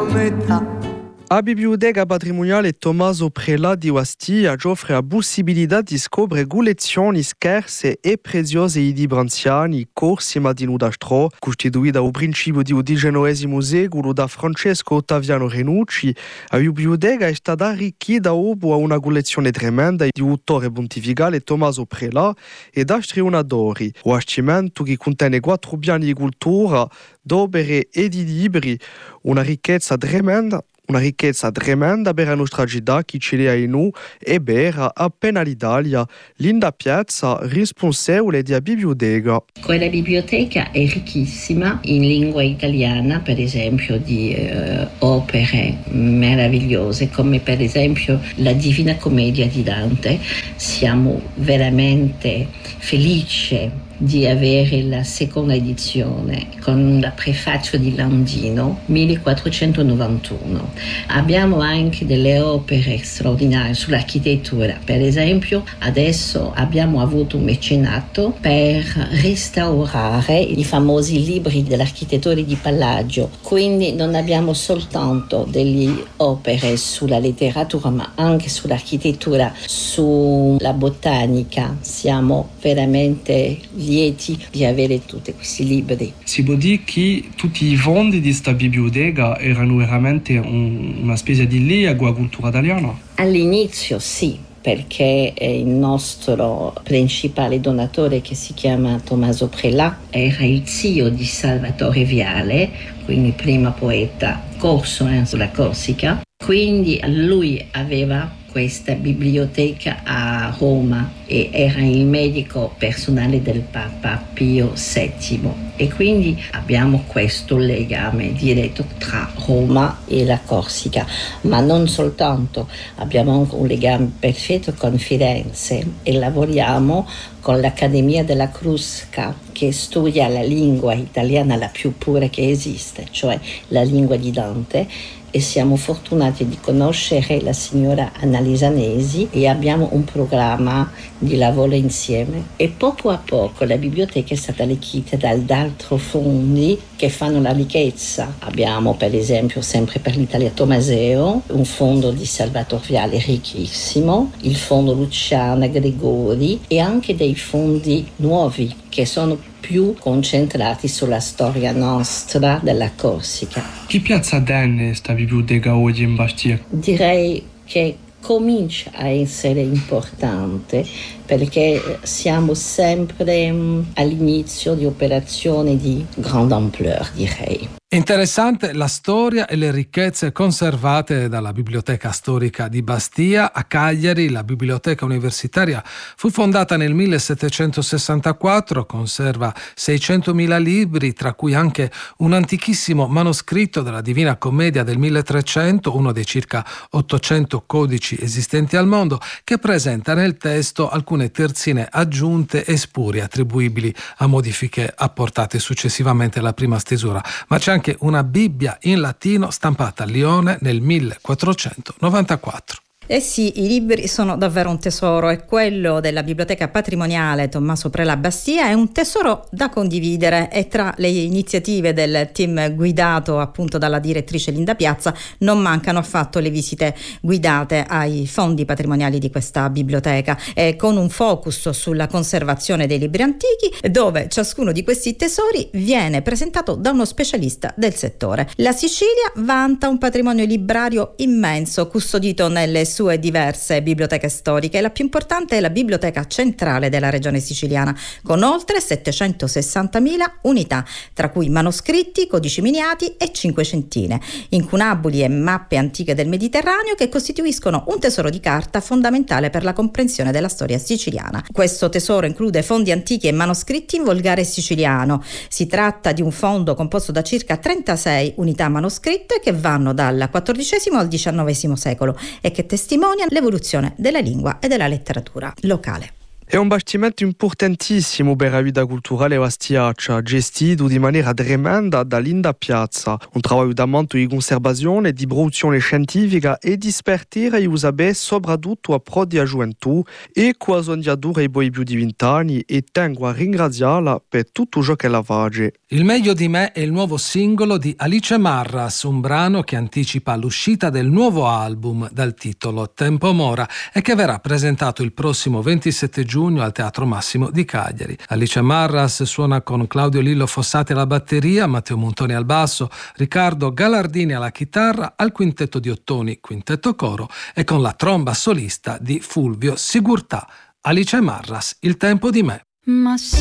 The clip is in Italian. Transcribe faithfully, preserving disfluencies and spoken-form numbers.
A Biblioteca Patrimoniale Tommaso Prela di Ostia offre la possibilità di scoprire collezioni scarse e preziose di libri anziani, corsi Madinu d'Astro, costituita al principio del diciannovesimo secolo da Francesco Ottaviano Renucci. La biblioteca è stata arricchita dopo una collezione tremenda di autore pontificale Tommaso Prela e da strionadori. Un bastimento che contiene quattro piani di cultura, d'opere e di libri, una ricchezza tremenda. Una ricchezza tremenda per la nostra città che ce l'ha in noi e per appena l'Italia. Linda Piazza, responsabile della biblioteca. Quella biblioteca è ricchissima in lingua italiana, per esempio di eh, opere meravigliose come per esempio la Divina Commedia di Dante. Siamo veramente felici di avere la seconda edizione con la prefacio di Landino millequattrocentonovantuno. Abbiamo anche delle opere straordinarie sull'architettura. Per esempio adesso abbiamo avuto un mecenato per restaurare i famosi libri dell'architettura di Palladio. Quindi non abbiamo soltanto delle opere sulla letteratura ma anche sull'architettura, sulla botanica. Siamo veramente lieti di avere tutti questi libri. Si può dire che tutti i fondi di questa biblioteca erano veramente un, una specie di lega alla cultura italiana? All'inizio sì, perché il nostro principale donatore, che si chiama Tommaso Prela, era il zio di Salvatore Viale, quindi prima poeta corso eh, sulla Corsica. Quindi lui aveva questa biblioteca a Roma e era il medico personale del Papa Pio settimo e quindi abbiamo questo legame diretto tra Roma e la Corsica, ma non soltanto, abbiamo anche un legame perfetto con Firenze e lavoriamo con l'Accademia della Crusca che studia la lingua italiana la più pura che esiste, cioè la lingua di Dante, e siamo fortunati di conoscere la signora Annalisa Nesi e abbiamo un programma di lavoro insieme e poco a poco la biblioteca è stata arricchita da altri fondi che fanno la ricchezza. Abbiamo per esempio sempre per l'Italia Tomaseo un fondo di Salvatore Viale ricchissimo, il fondo Luciana Gregori e anche dei fondi nuovi che sono più concentrati sulla storia nostra della Corsica. Che piazza tiene questa biblioteca oggi in Bastia? Direi che comincia a essere importante perché siamo sempre um, all'inizio di operazioni di grande ampleur, direi. Interessante la storia e le ricchezze conservate dalla Biblioteca Storica di Bastia. A Cagliari la biblioteca universitaria fu fondata nel millesettecentosessantaquattro, conserva seicentomila libri, tra cui anche un antichissimo manoscritto della Divina Commedia del milletrecento, uno dei circa ottocento codici esistenti al mondo, che presenta nel testo alcune terzine aggiunte e spurie attribuibili a modifiche apportate successivamente alla prima stesura. Ma c'è anche una Bibbia in latino stampata a Lione nel millequattrocentonovantaquattro. Eh sì, i libri sono davvero un tesoro e quello della Biblioteca Patrimoniale Tommaso Prela Bastia è un tesoro da condividere e tra le iniziative del team guidato appunto dalla direttrice Linda Piazza non mancano affatto le visite guidate ai fondi patrimoniali di questa biblioteca e con un focus sulla conservazione dei libri antichi dove ciascuno di questi tesori viene presentato da uno specialista del settore. La Sicilia vanta un patrimonio librario immenso custodito nelle sue diverse biblioteche storiche. La più importante è la Biblioteca Centrale della Regione Siciliana, con oltre settecentosessantamila unità, tra cui manoscritti, codici miniati e cinquecentine, incunaboli e mappe antiche del Mediterraneo che costituiscono un tesoro di carta fondamentale per la comprensione della storia siciliana. Questo tesoro include fondi antichi e manoscritti in volgare siciliano. Si tratta di un fondo composto da circa trentasei unità manoscritte che vanno dal quattordicesimo al diciannovesimo secolo e che testimoniano l'evoluzione della lingua e della letteratura locale. È un bastimento importantissimo per la vita culturale vastiaccia, gestito in maniera tremenda da Linda Piazza. Un lavoro da molto di conservazione, di produzione scientifica e di spertire e usare soprattutto a pro di gioventù e quasi un dura i poi più di vent'anni e tengo a ringraziarla per tutto ciò che la fa. Il meglio di me è il nuovo singolo di Alice Marras, un brano che anticipa l'uscita del nuovo album dal titolo Tempo Mora e che verrà presentato il prossimo ventisette giugno al Teatro Massimo di Cagliari. Alice Marras suona con Claudio Lillo Fossati alla batteria, Matteo Montoni al basso, Riccardo Galardini alla chitarra, al quintetto di Ottoni, quintetto coro e con la tromba solista di Fulvio Sigurtà. Alice Marras, Il tempo di me. Ma sì.